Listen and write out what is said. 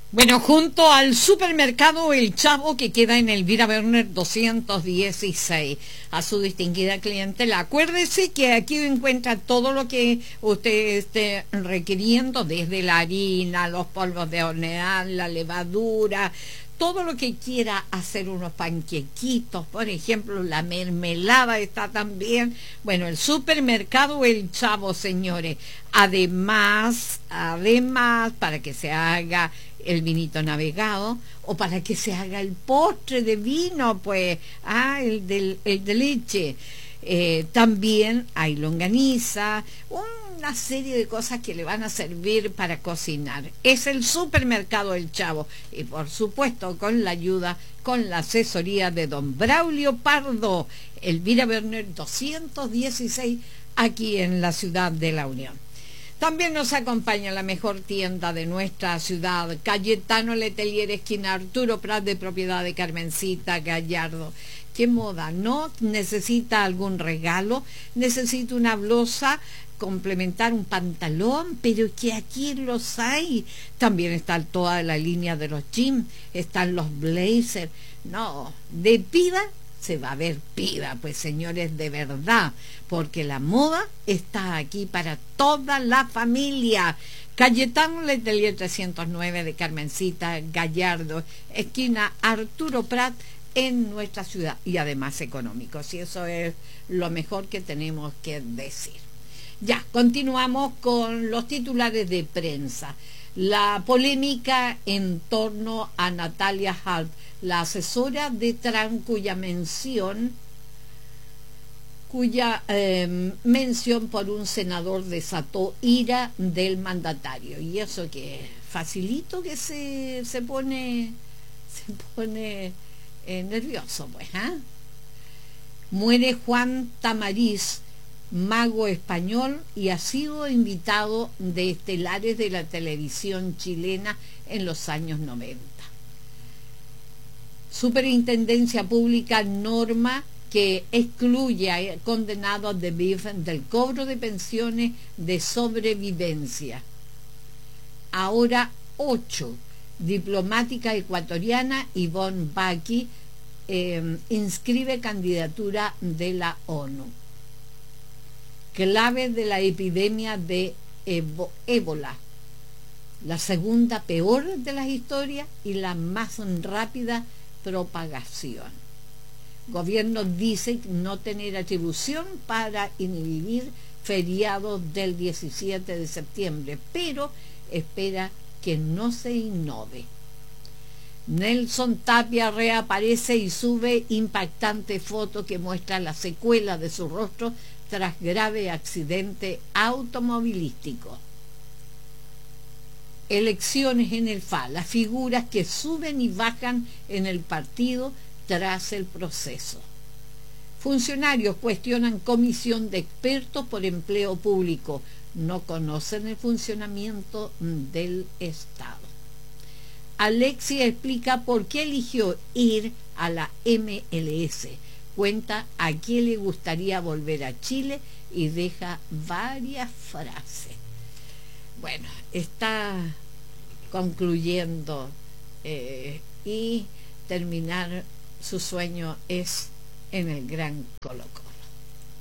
Bueno, junto al supermercado El Chavo, que queda en Elvira Berner 216, a su distinguida clientela. Acuérdese que aquí encuentra todo lo que usted esté requiriendo, desde la harina, los polvos de hornear, la levadura, todo lo que quiera hacer unos panquequitos, por ejemplo, la mermelada está también. Bueno, el supermercado El Chavo, señores. Además, para que se haga el vinito navegado o para que se haga el postre de vino, pues, el de leche. También hay longaniza, una serie de cosas que le van a servir para cocinar. Es el supermercado El Chavo y por supuesto con la ayuda, con la asesoría de don Braulio Pardo, Elvira Berner 216, aquí en la ciudad de La Unión. También nos acompaña la mejor tienda de nuestra ciudad, Cayetano Letelier, esquina Arturo Prat, de propiedad de Carmencita Gallardo. ¿Qué moda? ¿No necesita algún regalo? ¿Necesita una blusa? Complementar un pantalón, pero que aquí los hay. También está toda la línea de los jeans, están los blazers. No, de pida se va a ver pida, pues señores, de verdad, porque la moda está aquí para toda la familia. Cayetano Letelier 309 de Carmencita Gallardo, esquina Arturo Prat, en nuestra ciudad, y además económicos, y eso es lo mejor que tenemos que decir. Ya, continuamos con los titulares de prensa. La polémica en torno a Natalia Hart, la asesora de Trump, cuya mención por un senador desató ira del mandatario. Y eso que facilito que se pone nervioso, pues, ¿ah? Muere Juan Tamariz, mago español, y ha sido invitado de estelares de la televisión chilena en los años 90. Superintendencia Pública norma que excluye a condenados de BIF del cobro de pensiones de sobrevivencia. Ahora 8. Diplomática ecuatoriana Ivonne Baki inscribe candidatura de la ONU. Clave de la epidemia de ébola, la segunda peor de las historias y la más rápida propagación. Gobierno dice no tener atribución para inhibir feriados del 17 de septiembre, pero espera que no se innove. Nelson Tapia reaparece y sube impactante foto que muestra la secuela de su rostro tras grave accidente automovilístico. Elecciones en el FA, las figuras que suben y bajan en el partido tras el proceso. Funcionarios cuestionan comisión de expertos por empleo público, no conocen el funcionamiento del Estado. Alexia explica por qué eligió ir a la MLS. Cuenta a qué le gustaría volver a Chile y deja varias frases. Bueno, está concluyendo y terminar su sueño es en el Gran Colo Colo.